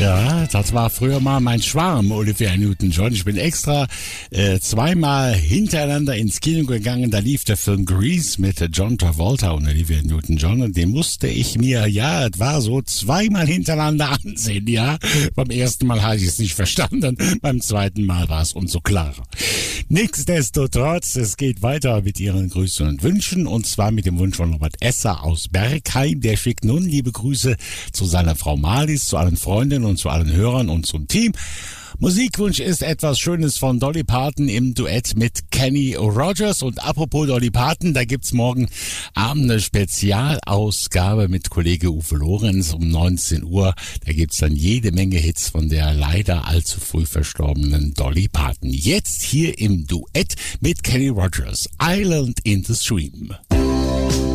Ja, das war früher mal mein Schwarm, Olivia Newton-John. Ich bin extra zweimal hintereinander ins Kino gegangen. Da lief der Film Grease mit John Travolta und Olivia Newton-John. Und den musste ich mir, ja, es war so zweimal hintereinander ansehen, ja. Beim ersten Mal hatte ich es nicht verstanden, beim zweiten Mal war es umso klarer. Nichtsdestotrotz, es geht weiter mit Ihren Grüßen und Wünschen. Und zwar mit dem Wunsch von Robert Esser aus Bergheim. Der schickt nun liebe Grüße zu seiner Frau Marlies, zu allen Freundinnen und zu allen Hörern und zum Team. Musikwunsch ist etwas Schönes von Dolly Parton im Duett mit Kenny Rogers. Und apropos Dolly Parton, da gibt's morgen Abend eine Spezialausgabe mit Kollege Uwe Lorenz um 19 Uhr. Da gibt's dann jede Menge Hits von der leider allzu früh verstorbenen Dolly Parton. Jetzt hier im Duett mit Kenny Rogers, Island in the Stream.